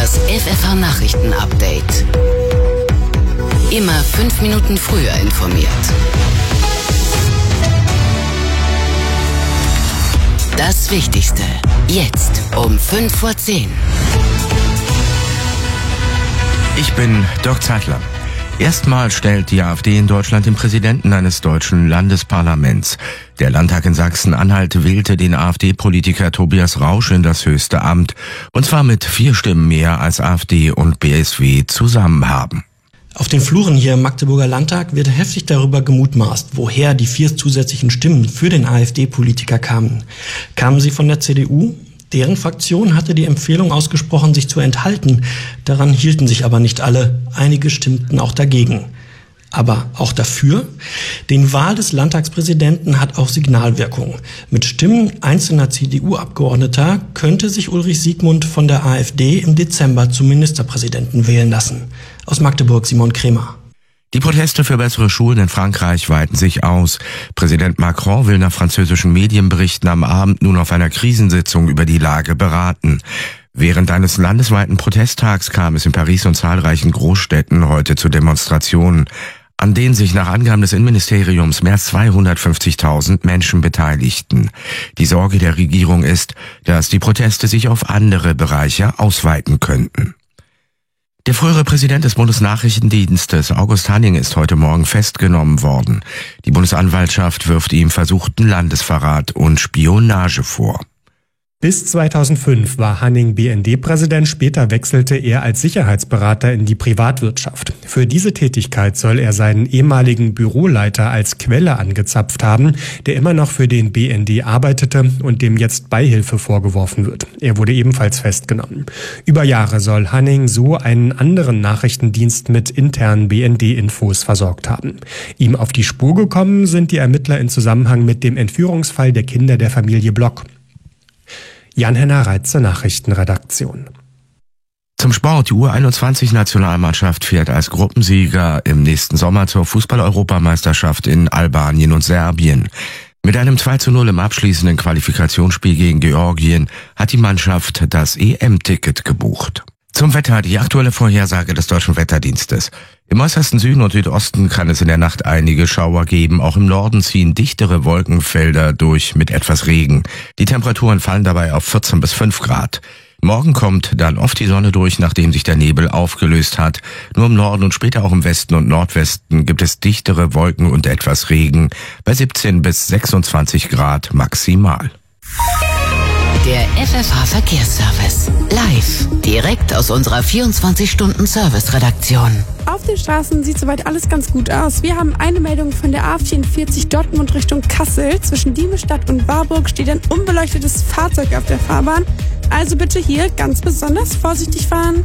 Das FFH-Nachrichten-Update. Immer 5 Minuten früher informiert. Das Wichtigste. Jetzt um 5:10 Uhr. Ich bin Dirk Zeitler. Erstmals stellt die AfD in Deutschland den Präsidenten eines deutschen Landesparlaments. Der Landtag in Sachsen-Anhalt wählte den AfD-Politiker Tobias Rausch in das höchste Amt. Und zwar mit 4 Stimmen mehr als AfD und BSW zusammen haben. Auf den Fluren hier im Magdeburger Landtag wird heftig darüber gemutmaßt, woher die 4 zusätzlichen Stimmen für den AfD-Politiker kamen. Kamen sie von der CDU? Deren Fraktion hatte die Empfehlung ausgesprochen, sich zu enthalten. Daran hielten sich aber nicht alle. Einige stimmten auch dagegen. Aber auch dafür? Die Wahl des Landtagspräsidenten hat auch Signalwirkung. Mit Stimmen einzelner CDU-Abgeordneter könnte sich Ulrich Siegmund von der AfD im Dezember zum Ministerpräsidenten wählen lassen. Aus Magdeburg Simon Kremer. Die Proteste für bessere Schulen in Frankreich weiten sich aus. Präsident Macron will nach französischen Medienberichten am Abend nun auf einer Krisensitzung über die Lage beraten. Während eines landesweiten Protesttags kam es in Paris und zahlreichen Großstädten heute zu Demonstrationen, an denen sich nach Angaben des Innenministeriums mehr als 250.000 Menschen beteiligten. Die Sorge der Regierung ist, dass die Proteste sich auf andere Bereiche ausweiten könnten. Der frühere Präsident des Bundesnachrichtendienstes, August Hanning, ist heute Morgen festgenommen worden. Die Bundesanwaltschaft wirft ihm versuchten Landesverrat und Spionage vor. Bis 2005 war Hanning BND-Präsident, später wechselte er als Sicherheitsberater in die Privatwirtschaft. Für diese Tätigkeit soll er seinen ehemaligen Büroleiter als Quelle angezapft haben, der immer noch für den BND arbeitete und dem jetzt Beihilfe vorgeworfen wird. Er wurde ebenfalls festgenommen. Über Jahre soll Hanning so einen anderen Nachrichtendienst mit internen BND-Infos versorgt haben. Ihm auf die Spur gekommen sind die Ermittler in Zusammenhang mit dem Entführungsfall der Kinder der Familie Block. Jan-Henner Reitze, Nachrichtenredaktion. Zum Sport. Die U21-Nationalmannschaft fährt als Gruppensieger im nächsten Sommer zur Fußball-Europameisterschaft in Albanien und Serbien. Mit einem 2:0 im abschließenden Qualifikationsspiel gegen Georgien hat die Mannschaft das EM-Ticket gebucht. Zum Wetter, die aktuelle Vorhersage des Deutschen Wetterdienstes. Im äußersten Süden und Südosten kann es in der Nacht einige Schauer geben. Auch im Norden ziehen dichtere Wolkenfelder durch mit etwas Regen. Die Temperaturen fallen dabei auf 14 bis 5 Grad. Morgen kommt dann oft die Sonne durch, nachdem sich der Nebel aufgelöst hat. Nur im Norden und später auch im Westen und Nordwesten gibt es dichtere Wolken und etwas Regen. Bei 17 bis 26 Grad maximal. Der FFH-Verkehrsservice. Live. Direkt aus unserer 24-Stunden-Service-Redaktion. Auf den Straßen sieht soweit alles ganz gut aus. Wir haben eine Meldung von der A44 Dortmund Richtung Kassel. Zwischen Diemestadt und Warburg steht ein unbeleuchtetes Fahrzeug auf der Fahrbahn. Also bitte hier ganz besonders vorsichtig fahren.